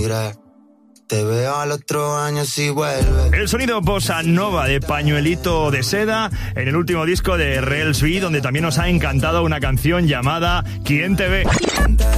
diré. Te veo al otro año si vuelves. El sonido bossa nova de Pañuelito de Seda en el último disco de Rels B, donde también nos ha encantado una canción llamada ¿Quién te ve?